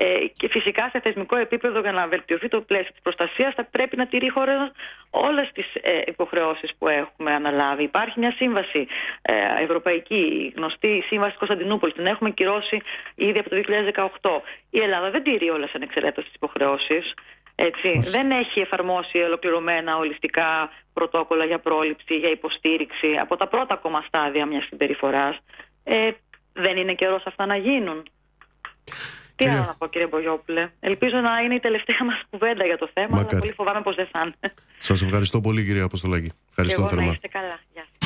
Και φυσικά σε θεσμικό επίπεδο, για να βελτιωθεί το πλαίσιο της προστασίας, θα πρέπει να τηρεί η χώρα όλες τις υποχρεώσεις που έχουμε αναλάβει. Υπάρχει μια σύμβαση ευρωπαϊκή, γνωστή σύμβαση της Κωνσταντινούπολης, την έχουμε κυρώσει ήδη από το 2018. Η Ελλάδα δεν τηρεί όλες ανεξαιρέτως τις υποχρεώσεις. Δεν έχει εφαρμόσει ολοκληρωμένα ολιστικά πρωτόκολλα για πρόληψη, για υποστήριξη από τα πρώτα ακόμα στάδια μιας συμπεριφοράς. Δεν είναι καιρός αυτά να γίνουν? Τι άλλο να πω, κύριε Μπογιόπουλε? Ελπίζω να είναι η τελευταία μας κουβέντα για το θέμα, αλλά πολύ φοβάμαι πως δεν θα είναι. Σας ευχαριστώ πολύ, κύριε Αποστολάκη. Ευχαριστώ θερμά. Να είστε καλά. Γεια σας.